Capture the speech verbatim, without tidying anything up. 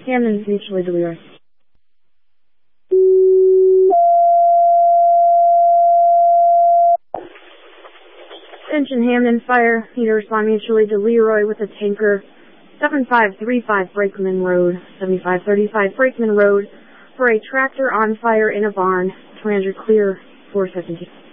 Hamden mutually delirious. Attention Hamden, fire. Need to respond mutually to Leroy with a tanker. seventy-five thirty-five Brakeman Road, seventy-five thirty-five Brakeman Road, for a tractor on fire in a barn. three hundred clear, four seventeen.